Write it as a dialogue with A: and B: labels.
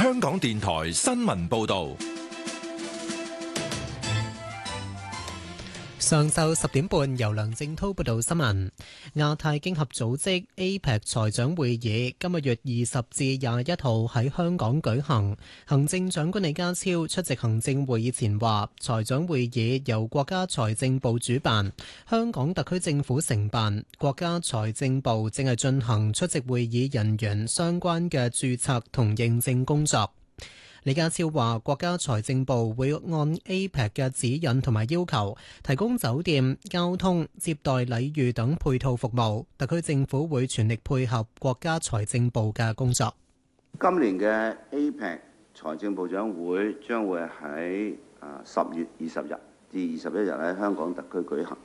A: 香港電台新聞報道。
B: 上晝10點半，由梁正滔報道新聞。亞太經合組織 APEC 財長會議今個月20至21號喺香港舉行。行政長官李家超出席行政會議前話，財長會議由國家財政部主辦，香港特區政府承辦，國家財政部正係進行出席會議人員相關嘅註冊同認證工作。李家超話：國家財政部會按 APEC 嘅指引同埋要求，提供酒店、交通、接待禮遇等配套服務。特區政府會全力配合國家財政部嘅工作。
C: 今年嘅 APEC 財政部長會將會喺10月20日至21日喺香港特區舉行。